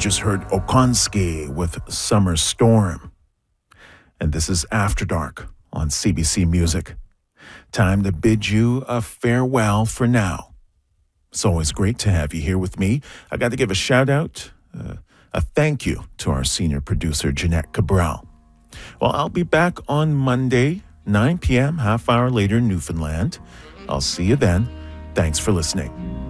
just heard Okonski with Summer Storm. And this is After Dark on CBC Music. Time to bid you a farewell for now. It's always great to have you here with me. I got to give a shout out, a thank you to our senior producer, Jeanette Cabral. Well, I'll be back on Monday, 9 p.m., half hour later, Newfoundland. I'll see you then. Thanks for listening.